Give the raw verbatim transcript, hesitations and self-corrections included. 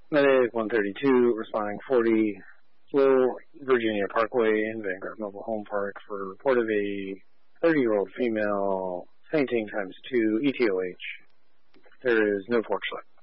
Medic one thirty-two, responding forty, Little Virginia Parkway in Vanguard Mobile Home Park for report of a thirty-year-old female fainting times two E T O H. There is no fork slip.